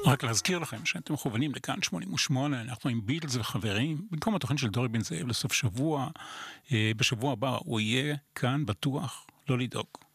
רק להזכיר לכם שאתם מכוונים לכאן 88, אנחנו עם בילדס וחברים, במקום התוכן של דורי בן זאב לסוף שבוע, בשבוע הבא הוא יהיה כאן בטוח, לא לדאוג.